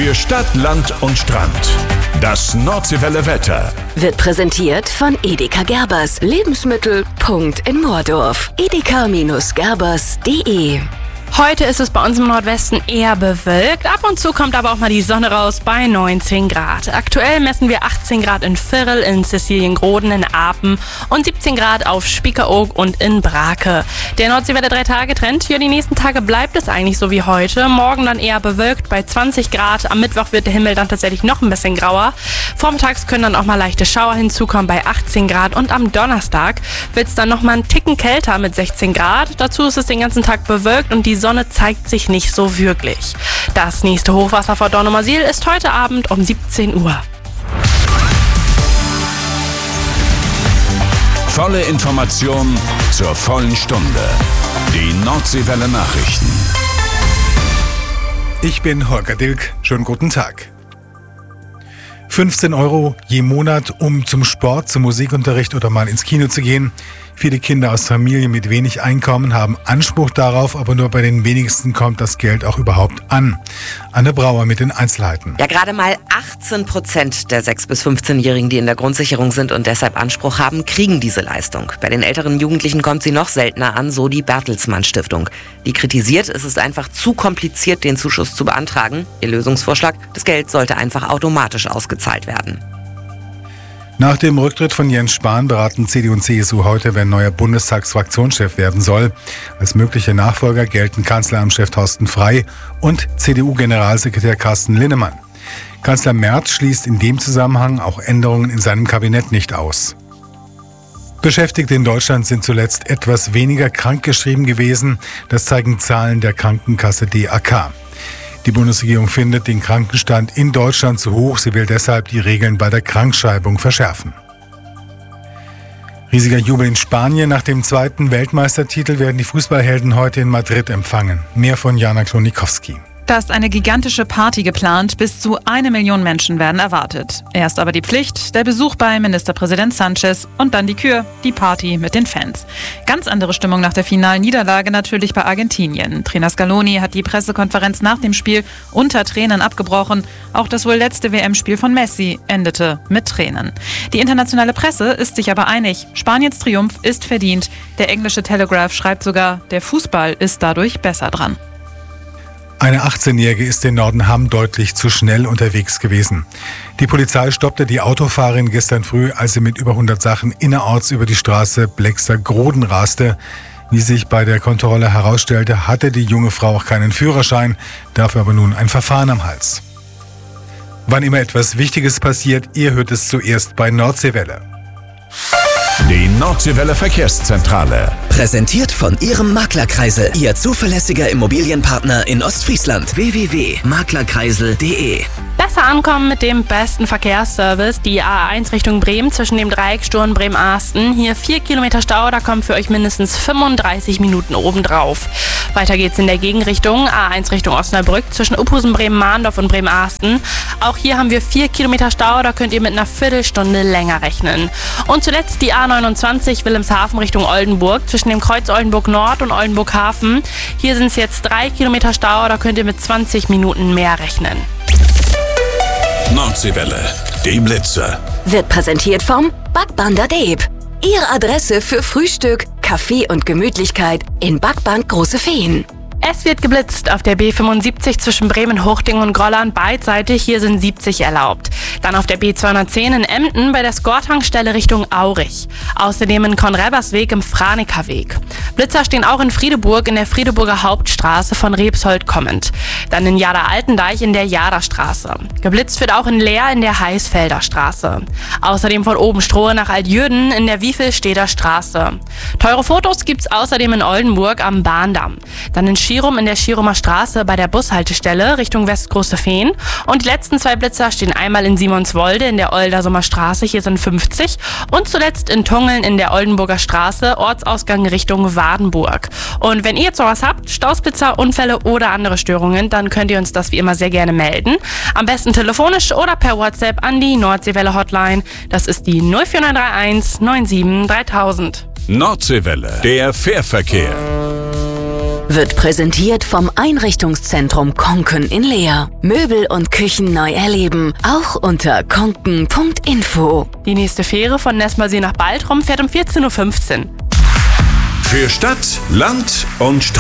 Für Stadt, Land und Strand. Das Nordseewelle Wetter wird präsentiert von Edeka Gerbers. Lebensmittel. Punkt in Moordorf. edeka-gerbers.de. Heute ist es bei uns im Nordwesten eher bewölkt. Ab und zu kommt aber auch mal die Sonne raus bei 19 Grad. Aktuell messen wir 18 Grad in Virrel, in Cäciliengroden, in Apen und 17 Grad auf Spiekeroog und in Brake. Der Nordseewelle 3-Tage-Trend. Ja, die nächsten Tage bleibt es eigentlich so wie heute. Morgen dann eher bewölkt bei 20 Grad. Am Mittwoch wird der Himmel dann tatsächlich noch ein bisschen grauer. Vormittags können dann auch mal leichte Schauer hinzukommen bei 18 Grad. Und am Donnerstag wird es dann noch mal einen Ticken kälter mit 16 Grad. Dazu ist es den ganzen Tag bewölkt und die Sonne zeigt sich nicht so wirklich. Das nächste Hochwasser vor Dornumersiel ist heute Abend um 17 Uhr. Volle Information zur vollen Stunde. Die Nordseewelle Nachrichten. Ich bin Holger Dilk. Schönen guten Tag. 15 € je Monat, um zum Sport, zum Musikunterricht oder mal ins Kino zu gehen. Viele Kinder aus Familien mit wenig Einkommen haben Anspruch darauf, aber nur bei den wenigsten kommt das Geld auch überhaupt an. Anne Brauer mit den Einzelheiten. Ja, gerade mal 18% der 6- bis 15-Jährigen, die in der Grundsicherung sind und deshalb Anspruch haben, kriegen diese Leistung. Bei den älteren Jugendlichen kommt sie noch seltener an, so die Bertelsmann Stiftung. Die kritisiert, es ist einfach zu kompliziert, den Zuschuss zu beantragen. Ihr Lösungsvorschlag, das Geld sollte einfach automatisch ausgezahlt werden. Nach dem Rücktritt von Jens Spahn beraten CDU und CSU heute, wer neuer Bundestagsfraktionschef werden soll. Als mögliche Nachfolger gelten Kanzleramtschef Thorsten Frey und CDU-Generalsekretär Carsten Linnemann. Kanzler Merz schließt in dem Zusammenhang auch Änderungen in seinem Kabinett nicht aus. Beschäftigte in Deutschland sind zuletzt etwas weniger krankgeschrieben gewesen. Das zeigen Zahlen der Krankenkasse DAK. Die Bundesregierung findet den Krankenstand in Deutschland zu hoch. Sie will deshalb die Regeln bei der Krankschreibung verschärfen. Riesiger Jubel in Spanien. Nach dem zweiten Weltmeistertitel werden die Fußballhelden heute in Madrid empfangen. Mehr von Jana Klonikowski. Da ist eine gigantische Party geplant. Bis zu 1 Million Menschen werden erwartet. Erst aber die Pflicht, der Besuch bei Ministerpräsident Sanchez und dann die Kür, die Party mit den Fans. Ganz andere Stimmung nach der finalen Niederlage natürlich bei Argentinien. Trainer Scaloni hat die Pressekonferenz nach dem Spiel unter Tränen abgebrochen. Auch das wohl letzte WM-Spiel von Messi endete mit Tränen. Die internationale Presse ist sich aber einig. Spaniens Triumph ist verdient. Der englische Telegraph schreibt sogar, der Fußball ist dadurch besser dran. Eine 18-Jährige ist in Nordenham deutlich zu schnell unterwegs gewesen. Die Polizei stoppte die Autofahrerin gestern früh, als sie mit über 100 Sachen innerorts über die Straße Blexter-Groden raste. Wie sich bei der Kontrolle herausstellte, hatte die junge Frau auch keinen Führerschein, dafür aber nun ein Verfahren am Hals. Wann immer etwas Wichtiges passiert, ihr hört es zuerst bei Nordseewelle. Die Nordseewelle Verkehrszentrale. Präsentiert von Ihrem Maklerkreisel. Ihr zuverlässiger Immobilienpartner in Ostfriesland. www.maklerkreisel.de. Besser ankommen mit dem besten Verkehrsservice. Die A1 Richtung Bremen zwischen dem Dreieck Sturm Bremen-Asten. Hier 4 Kilometer Stau, da kommen für euch mindestens 35 Minuten obendrauf. Weiter geht's in der Gegenrichtung. A1 Richtung Osnabrück zwischen Uphusen, Bremen-Mahndorf und Bremen-Asten. Auch hier haben wir 4 Kilometer Stau, da könnt ihr mit einer Viertelstunde länger rechnen. Und zuletzt die A29 Wilhelmshaven Richtung Oldenburg zwischen dem Kreuz Oldenburg Nord und Oldenburg Hafen. Hier sind es jetzt 3 Kilometer Stau, da könnt ihr mit 20 Minuten mehr rechnen. Nordseewelle, die Blitzer. Wird präsentiert vom Backbander Deep. Ihre Adresse für Frühstück, Kaffee und Gemütlichkeit in Backband Große Feen. Es wird geblitzt auf der B75 zwischen Bremen-Hochding und Grollern beidseitig. Hier sind 70 erlaubt. Dann auf der B210 in Emden bei der Skortankstelle Richtung Aurich. Außerdem in Konrebersweg im Franekerweg. Blitzer stehen auch in Friedeburg in der Friedeburger Hauptstraße von Rebsold kommend. Dann in Jada-Altendeich in der Jadastraße. Geblitzt wird auch in Leer in der Heißfelder Straße. Außerdem von Obenstrohe nach Altjürden in der Wiefelsteder Straße. Teure Fotos gibt's außerdem in Oldenburg am Bahndamm. Dann in Schirum in der Schirumer Straße bei der Bushaltestelle Richtung Westgroße Feen. Und die letzten 2 Blitzer stehen einmal in Simonswolde in der Oldersumer Straße, hier sind 50. Und zuletzt in Tungeln in der Oldenburger Straße, Ortsausgang Richtung Wardenburg. Und wenn ihr jetzt sowas habt, Stausblitzer, Unfälle oder andere Störungen, dann könnt ihr uns das wie immer sehr gerne melden. Am besten telefonisch oder per WhatsApp an die Nordseewelle Hotline. Das ist die 04931 97 3000. Nordseewelle, der Fährverkehr. Wird präsentiert vom Einrichtungszentrum Konken in Leer. Möbel und Küchen neu erleben, auch unter konken.info. Die nächste Fähre von Nessmersee nach Baltrum fährt um 14:15 Uhr. Für Stadt, Land und Straße.